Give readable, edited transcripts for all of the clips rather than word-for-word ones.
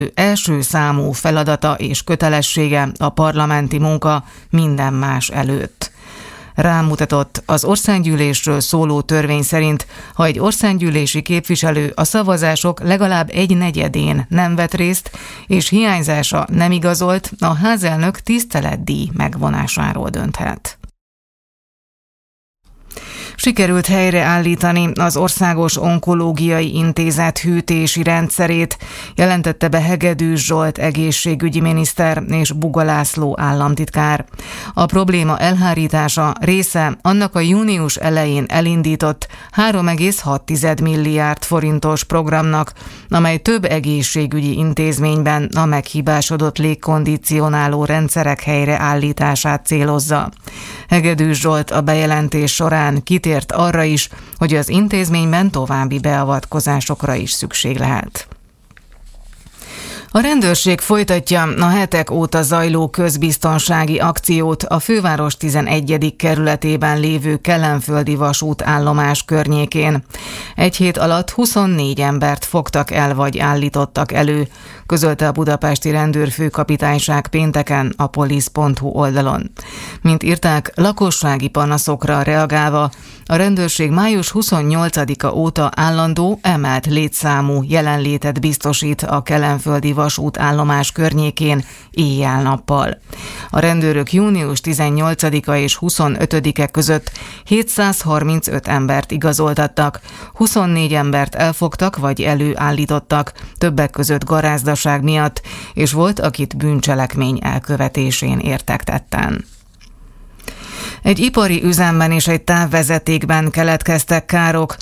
első számú feladata és kötelessége a parlamenti munka minden más előtt. Rámutatott, az országgyűlésről szóló törvény szerint, ha egy országgyűlési képviselő a szavazások legalább 1/4 nem vett részt, és hiányzása nem igazolt, a házelnök tiszteletdíj megvonásáról dönthet. Sikerült helyreállítani az Országos Onkológiai Intézet hűtési rendszerét, jelentette be Hegedűs Zsolt egészségügyi miniszter és Buga László államtitkár. A probléma elhárítása része annak a június elején elindított 3,6 milliárd forintos programnak, amely több egészségügyi intézményben a meghibásodott légkondicionáló rendszerek helyreállítását célozza. Hegedűs Zsolt a bejelentés során kitért arra is, hogy az intézményben további beavatkozásokra is szükség lehet. A rendőrség folytatja a hetek óta zajló közbiztonsági akciót a főváros 11. kerületében lévő Kelenföldi vasútállomás környékén. Egy hét alatt 24 embert fogtak el vagy állítottak elő, közölte a budapesti rendőrfőkapitányság pénteken a polisz.hu oldalon. Mint írták, lakossági panaszokra reagálva a rendőrség május 28-a óta állandó, emelt létszámú jelenlétet biztosít a Kelenföldi vasútállomás környékén éjjel-nappal. A rendőrök június 18-a és 25-e között 735 embert igazoltattak, 24 embert elfogtak vagy előállítottak, többek között garázdaság miatt, és volt, akit bűncselekmény elkövetésén értek tetten. Egy ipari üzemben és egy távvezetékben keletkeztek károk.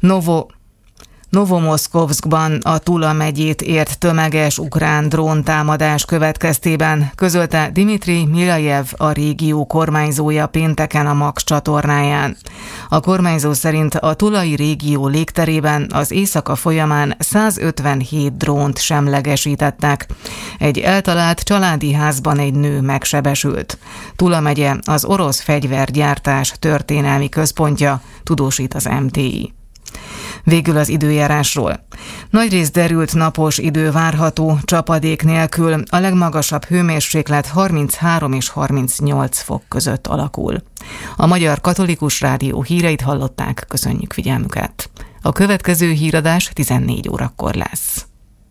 Novomoszkovszkban a Tula megyét ért tömeges ukrán dróntámadás következtében, közölte Dimitrij Milajev, a régió kormányzója pénteken a Max csatornáján. A kormányzó szerint a tulai régió légterében az éjszaka folyamán 157 drónt semlegesítettek. Egy eltalált családi házban egy nő megsebesült. Tula megye az orosz fegyvergyártás történelmi központja, tudósít az MTI. Végül az időjárásról. Nagyrészt derült napos idő várható, csapadék nélkül, a legmagasabb hőmérséklet 33 és 38 fok között alakul. A Magyar Katolikus Rádió híreit hallották, köszönjük figyelmüket. A következő híradás 14 órakor lesz.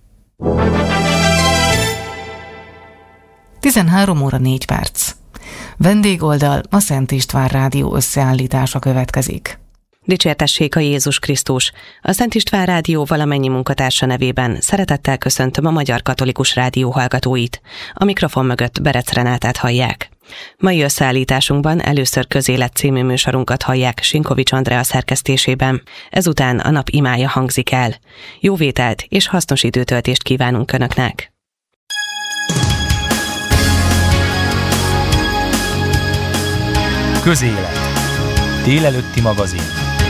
13 óra 4 perc. Vendégoldal, a Szent István Rádió összeállítása következik. Dicsértessék a Jézus Krisztus! A Szent István Rádió valamennyi munkatársa nevében szeretettel köszöntöm a Magyar Katolikus Rádió hallgatóit. A mikrofon mögött Berec Renátát hallják. Mai összeállításunkban először Közélet című műsorunkat hallják Sinkovics Andrea szerkesztésében. Ezután a nap imája hangzik el. Jó vételt és hasznos időtöltést kívánunk Önöknek! Közélet. Délelőtti magazin.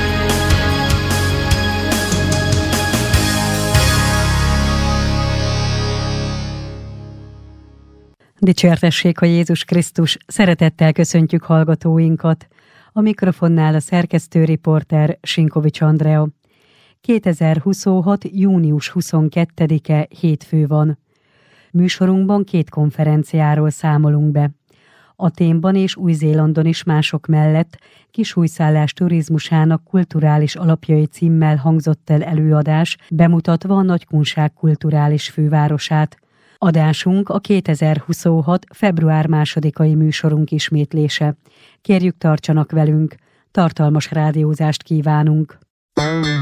Dicsértessék a Jézus Krisztus! Szeretettel köszöntjük hallgatóinkat. A mikrofonnál a szerkesztő riporter Sinkovics Andrea. 2026. június 22-e hétfő van. Műsorunkban 2 konferenciáról számolunk be. Aténban és Új-Zélandon is mások mellett kisújszállás turizmusának kulturális alapjai címmel hangzott el előadás, bemutatva a Nagykunság kulturális fővárosát. Adásunk a 2026. február 2-ai műsorunk ismétlése. Kérjük, tartsanak velünk, tartalmas rádiózást kívánunk!